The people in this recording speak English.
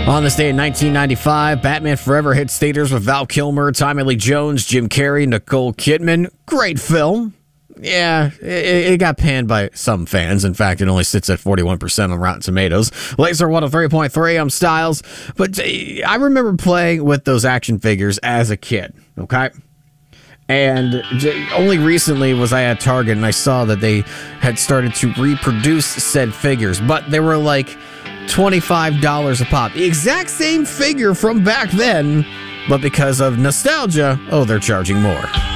On this day in 1995, Batman Forever hit theaters with Val Kilmer, Tommy Lee Jones, Jim Carrey, Nicole Kidman. Great film. Yeah, it got panned by some fans. In fact, it only sits at 41% on Rotten Tomatoes. Laser 103.3, I'm Styles. But I remember playing with those action figures as a kid, okay? And only recently was I at Target and I saw that they had started to reproduce said figures, but they were like $25 a pop. The exact same figure from back then, but because of nostalgia, they're charging more.